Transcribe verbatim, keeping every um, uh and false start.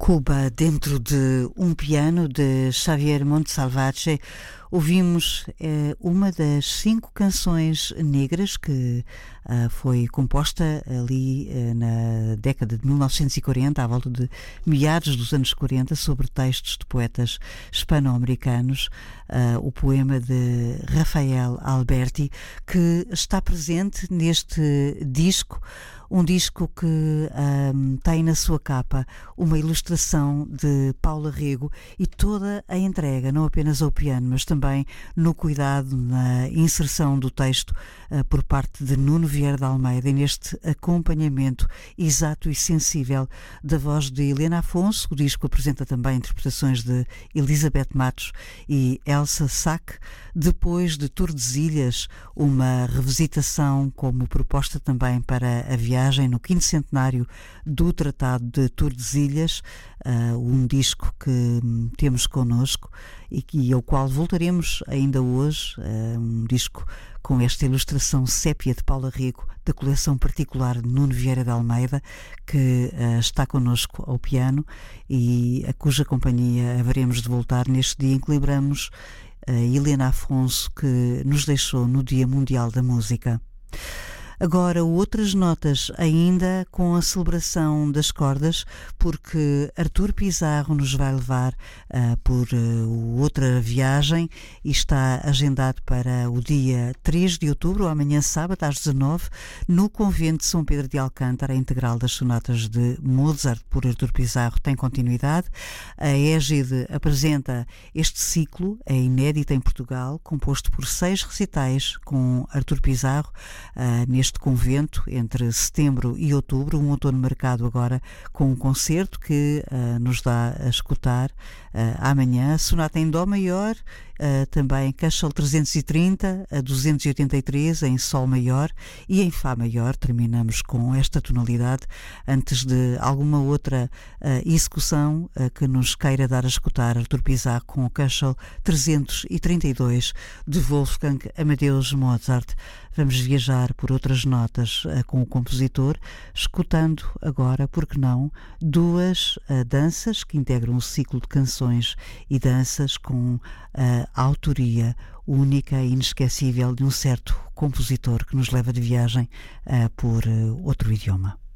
Cuba, dentro de um piano de Xavier Montesalvache, ouvimos eh, uma das cinco canções negras que ah, foi composta ali eh, na década de mil novecentos e quarenta, à volta de meados dos anos quarenta, sobre textos de poetas hispano-americanos. Ah, o poema de Rafael Alberti, que está presente neste disco, um disco que um, tem na sua capa uma ilustração de Paula Rego e toda a entrega, não apenas ao piano, mas também no cuidado, na inserção do texto uh, por parte de Nuno Vieira de Almeida, e neste acompanhamento exato e sensível da voz de Helena Afonso. O disco apresenta também interpretações de Elizabeth Matos e Elsa Sack. Depois de Tordesilhas, uma revisitação como proposta também para a viagem no quinto centenário do Tratado de Tordesilhas, uh, um disco que temos connosco e, que, ao qual voltaremos ainda hoje, uh, um disco com esta ilustração sépia de Paula Rego, da coleção particular de Nuno Vieira de Almeida, que uh, está connosco ao piano e a cuja companhia haveremos de voltar neste dia em que lembramos a Helena Afonso, que nos deixou no Dia Mundial da Música. Agora, outras notas ainda com a celebração das cordas, porque Artur Pizarro nos vai levar uh, por uh, outra viagem e está agendado para o dia três de outubro, amanhã sábado, às dezanove, no Convento de São Pedro de Alcântara. A integral das sonatas de Mozart por Artur Pizarro tem continuidade. A Égide apresenta este ciclo, é inédito em Portugal, composto por seis recitais com Artur Pizarro, uh, neste convento entre setembro e outubro, um outono marcado agora com um concerto que uh, nos dá a escutar uh, amanhã. Sonata em Dó maior, uh, também Köchel trezentos e trinta a duzentos e oitenta e três em Sol maior e em Fá maior. Terminamos com esta tonalidade antes de alguma outra uh, execução uh, que nos queira dar a escutar Artur Pizarro com o Köchel trezentos e trinta e dois de Wolfgang Amadeus Mozart. Vamos viajar por outras notas uh, com o compositor, escutando agora, por que não, duas uh, danças que integram um ciclo de canções e danças com a uh, autoria única e inesquecível de um certo compositor que nos leva de viagem uh, por uh, outro idioma.